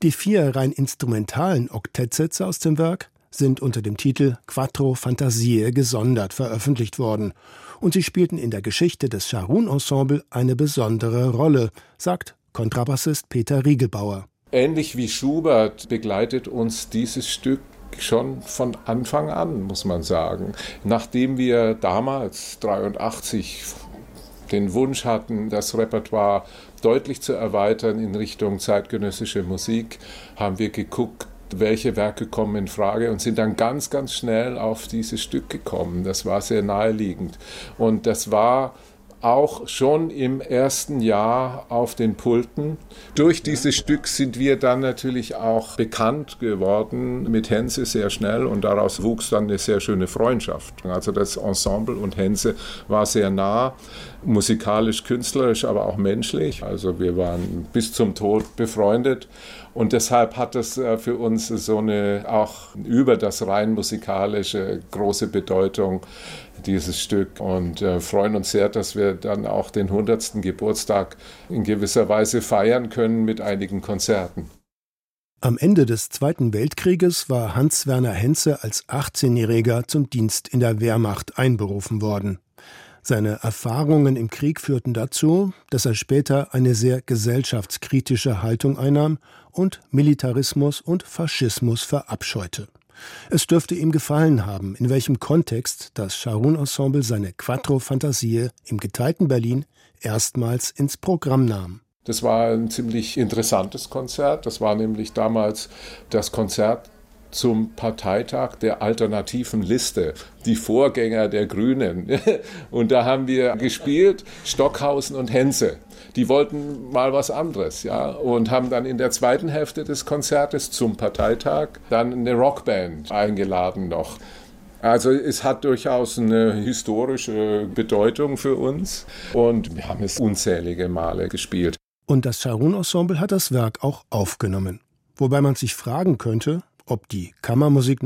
Die 4 rein instrumentalen Oktettsätze aus dem Werk sind unter dem Titel Quattro Fantasie gesondert veröffentlicht worden. Und sie spielten in der Geschichte des Scharun-Ensemble eine besondere Rolle, sagt Kontrabassist Peter Riegelbauer. Ähnlich wie Schubert begleitet uns dieses Stück schon von Anfang an, muss man sagen. Nachdem wir damals, 1983, den Wunsch hatten, das Repertoire deutlich zu erweitern in Richtung zeitgenössische Musik, haben wir geguckt, welche Werke kommen in Frage und sind dann ganz, ganz schnell auf dieses Stück gekommen. Das war sehr naheliegend. Und das war auch schon im ersten Jahr auf den Pulten. Durch dieses Stück sind wir dann natürlich auch bekannt geworden mit Hense sehr schnell und daraus wuchs dann eine sehr schöne Freundschaft. Also das Ensemble und Hense war sehr nah, musikalisch, künstlerisch, aber auch menschlich. Also wir waren bis zum Tod befreundet und deshalb hat das für uns so eine auch über das rein musikalische große Bedeutung, dieses Stück, und freuen uns sehr, dass wir dann auch den 100. Geburtstag in gewisser Weise feiern können mit einigen Konzerten. Am Ende des Zweiten Weltkrieges war Hans Werner Henze als 18-Jähriger zum Dienst in der Wehrmacht einberufen worden. Seine Erfahrungen im Krieg führten dazu, dass er später eine sehr gesellschaftskritische Haltung einnahm und Militarismus und Faschismus verabscheute. Es dürfte ihm gefallen haben, in welchem Kontext das Scharun-Ensemble seine Quattro Fantasie im geteilten Berlin erstmals ins Programm nahm. Das war ein ziemlich interessantes Konzert. Das war nämlich damals das Konzert zum Parteitag der alternativen Liste, die Vorgänger der Grünen. Und da haben wir gespielt, Stockhausen und Hense. Die wollten mal was anderes, ja, und haben dann in der zweiten Hälfte des Konzertes zum Parteitag dann eine Rockband eingeladen noch. Also es hat durchaus eine historische Bedeutung für uns und wir haben es unzählige Male gespielt. Und das Scharun-Ensemble hat das Werk auch aufgenommen. Wobei man sich fragen könnte, ob die Kammermusik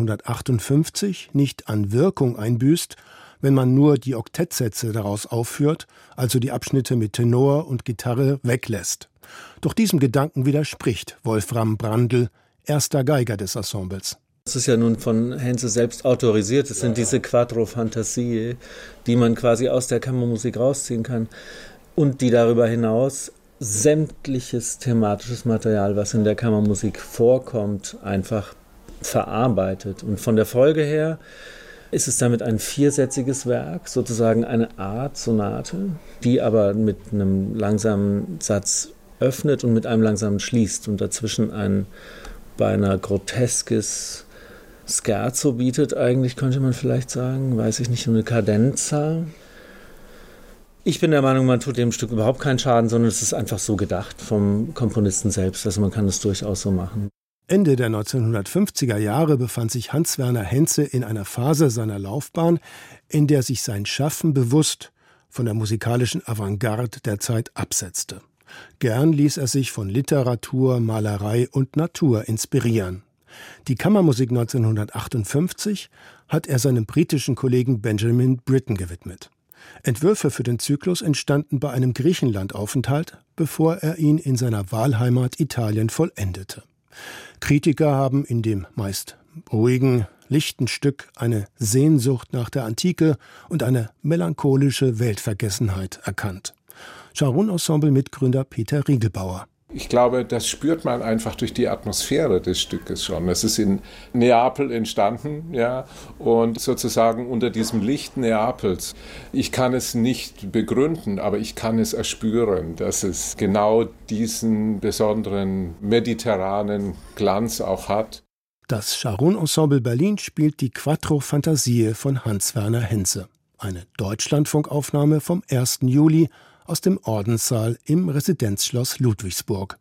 1958 nicht an Wirkung einbüßt, wenn man nur die Oktettsätze daraus aufführt, also die Abschnitte mit Tenor und Gitarre weglässt. Doch diesem Gedanken widerspricht Wolfram Brandl, erster Geiger des Ensembles. Das ist ja nun von Hense selbst autorisiert. Es sind diese Quattro Fantasie, die man quasi aus der Kammermusik rausziehen kann und die darüber hinaus sämtliches thematisches Material, was in der Kammermusik vorkommt, einfach verarbeitet. Und von der Folge her ist es damit ein 4-sätziges Werk, sozusagen eine Art Sonate, die aber mit einem langsamen Satz öffnet und mit einem langsamen schließt und dazwischen ein beinahe groteskes Scherzo bietet, eigentlich könnte man vielleicht sagen, weiß ich nicht, eine Cadenza. Ich bin der Meinung, man tut dem Stück überhaupt keinen Schaden, sondern es ist einfach so gedacht vom Komponisten selbst, also man kann es durchaus so machen. Ende der 1950er Jahre befand sich Hans Werner Henze in einer Phase seiner Laufbahn, in der sich sein Schaffen bewusst von der musikalischen Avantgarde der Zeit absetzte. Gern ließ er sich von Literatur, Malerei und Natur inspirieren. Die Kammermusik 1958 hat er seinem britischen Kollegen Benjamin Britten gewidmet. Entwürfe für den Zyklus entstanden bei einem Griechenlandaufenthalt, bevor er ihn in seiner Wahlheimat Italien vollendete. Kritiker haben in dem meist ruhigen, lichten Stück eine Sehnsucht nach der Antike und eine melancholische Weltvergessenheit erkannt. Scharun-Ensemble-Mitgründer Peter Riegelbauer. Ich glaube, das spürt man einfach durch die Atmosphäre des Stückes schon. Es ist in Neapel entstanden, ja, und sozusagen unter diesem Licht Neapels. Ich kann es nicht begründen, aber ich kann es erspüren, dass es genau diesen besonderen mediterranen Glanz auch hat. Das Scharun-Ensemble Berlin spielt die Quattro Fantasie von Hans Werner Henze. Eine Deutschlandfunkaufnahme vom 1. Juli aus dem Ordenssaal im Residenzschloss Ludwigsburg.